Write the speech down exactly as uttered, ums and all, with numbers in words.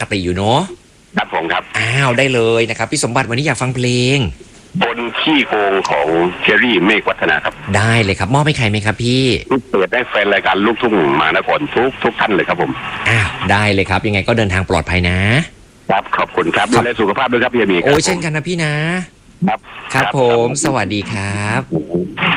ติอยู่เนาะครับผมครับอ้าวได้เลยนะครับพี่สมบัติวันนี้อยากฟังเพลงบนขี้โกงของเจอรี่เมฆวัฒนาครับได้เลยครับมอบให้ใครไหมครับพี่เปิดได้แฟนรายการลูกทุ่งมานครทุกทุกท่านเลยครับผมอ้าวได้เลยครับยังไงก็เดินทางปลอดภัยนะครับขอบคุณครับดูแลสุขภาพด้วยครับพี่มีโอ้เช่นกันนะพี่นะครับครับผมสวัสดีครับ